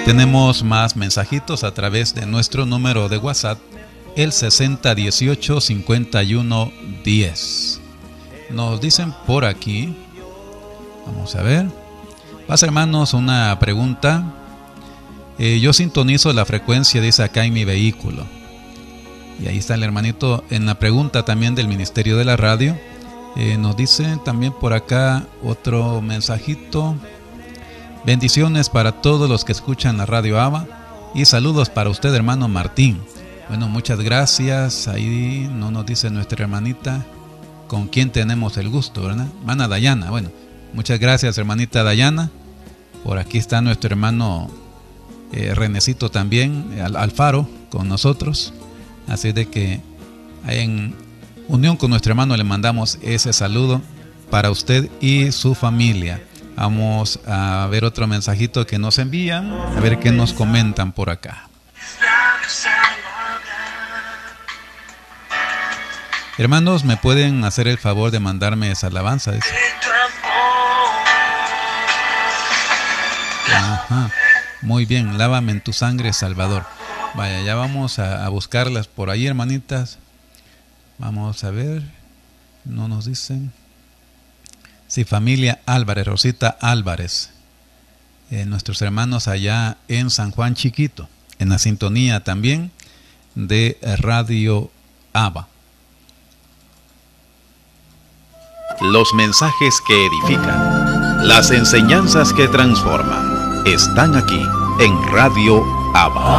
tenemos más mensajitos a través de nuestro número de WhatsApp, el 6018-5110. Nos dicen por aquí, vamos a ver, pasa hermanos una pregunta. Yo sintonizo la frecuencia, dice acá en mi vehículo. Y ahí está el hermanito en la pregunta también del Ministerio de la Radio. Nos dice también por acá otro mensajito. Bendiciones para todos los que escuchan la Radio Abba y saludos para usted, hermano Martín. Bueno, muchas gracias. Ahí no nos dice nuestra hermanita con quién tenemos el gusto, ¿verdad? Hermana Dayana. Bueno, muchas gracias, hermanita Dayana. Por aquí está nuestro hermano Renecito también, Alfaro, con nosotros. Así de que en unión con nuestro hermano le mandamos ese saludo para usted y su familia. Vamos a ver otro mensajito que nos envían, a ver qué nos comentan por acá. Hermanos, ¿me pueden hacer el favor de mandarme esa alabanza? Dice. Ajá. Muy bien, lávame en tu sangre, Salvador. Vaya, ya vamos a buscarlas por ahí, hermanitas. Vamos a ver. No nos dicen. Sí, familia Álvarez, Rosita Álvarez. Nuestros hermanos allá en San Juan Chiquito. En la sintonía también de Radio Abba. Los mensajes que edifican, las enseñanzas que transforman, están aquí en Radio Abba.